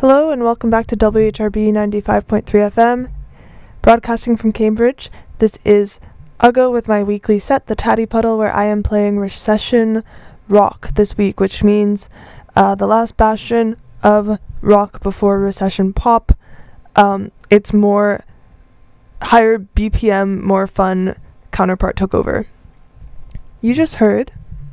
Hello and welcome back to WHRB 95.3 FM, broadcasting from Cambridge. This is Uggo with my weekly set, The Tatty Puddle, where I am playing Recession rock this week, which means the last bastion of rock before Recession pop. Its more higher BPM, more fun counterpart took over. You just heard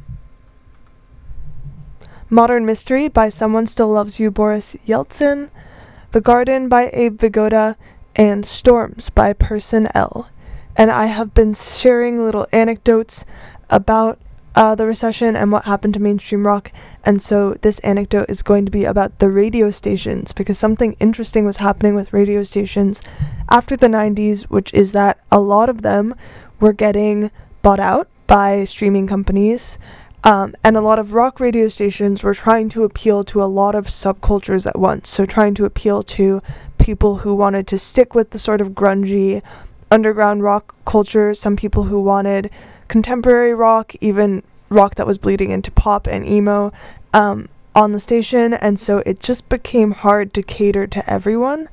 Modern Mystery by Someone Still Loves You, Boris Yeltsin, The Garden by Abe Vigoda, and Storms by Person L. And I have been sharing little anecdotes about the recession and what happened to mainstream rock, and so this anecdote is going to be about the radio stations, because something interesting was happening with radio stations after the 90s, which is that a lot of them were getting bought out by streaming companies. And a lot of rock radio stations were trying to appeal to a lot of subcultures at once. So trying to appeal to people who wanted to stick with the sort of grungy underground rock culture, some people who wanted contemporary rock, even rock that was bleeding into pop and emo on the station. And so it just became hard to cater to everyone.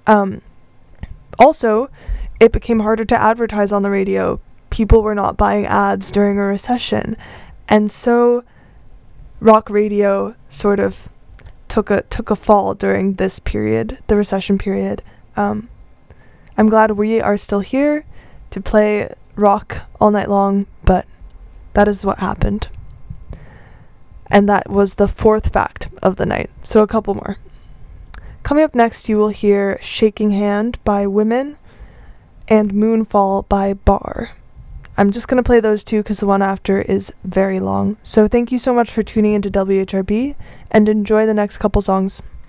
Also, it became harder to advertise on the radio. People were not buying ads during a recession. And so rock radio sort of took a fall during this period, the recession period. I'm glad we are still here to play rock all night long, but that is what happened. And that was the fourth fact of the night. So a couple more. Coming up next, you will hear Shaking Hand by Women and Moonfall by Bar. I'm just going to play those two because the one after is very long. So thank you so much for tuning into WHRB and enjoy the next couple songs.